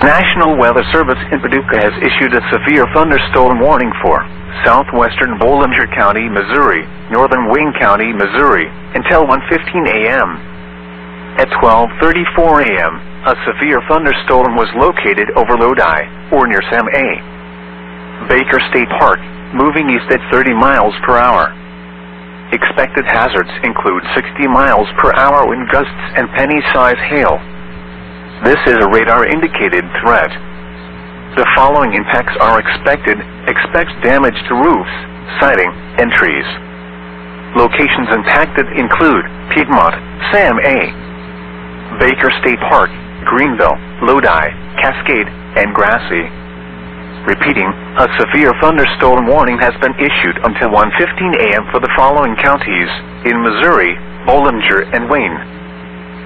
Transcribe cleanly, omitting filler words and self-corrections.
National Weather Service in Paducah has issued a severe thunderstorm warning for southwestern Bollinger County, Missouri, northern Wayne County, Missouri, until 1:15 a.m. At 12:34 a.m., a severe thunderstorm was located over Lodi, or near Sam A. Baker State Park, moving east at 30 miles per hour. Expected hazards include 60 miles per hour wind gusts and penny-size hail. This is a radar-indicated threat. The following impacts are expected. Expect damage to roofs, siding, and trees. Locations impacted include Piedmont, Sam A., Baker State Park, Greenville, Lodi, Cascade, and Grassy. Repeating, a severe thunderstorm warning has been issued until 1:15 a.m. for the following counties in Missouri, Bollinger, and Wayne.